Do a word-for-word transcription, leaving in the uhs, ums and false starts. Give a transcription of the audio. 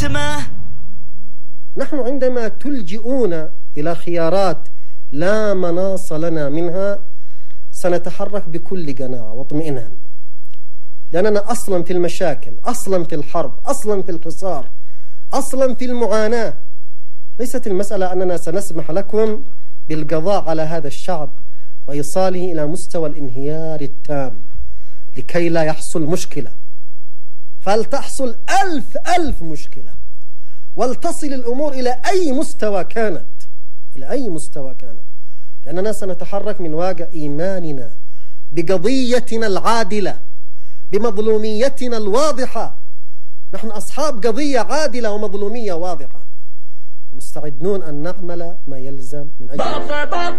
الأزمة. نحن عندما تلجئون إلى خيارات لا مناص لنا منها سنتحرك بكل قناعة واطمئنان، لأننا أصلا في المشاكل، أصلا في الحرب، أصلا في الحصار، أصلا في المعاناة. ليست المسألة أننا سنسمح لكم بالقضاء على هذا الشعب وإيصاله إلى مستوى الانهيار التام لكي لا يحصل مشكلة، فلتحصل ألف ألف مشكلة ولتصل الأمور إلى أي مستوى كانت، إلى أي مستوى كانت، لأننا سنتحرك من واقع إيماننا بقضيتنا العادلة، بمظلوميتنا الواضحة. نحن أصحاب قضية عادلة ومظلومية واضحة، ومستعدون أن نعمل ما يلزم من أجل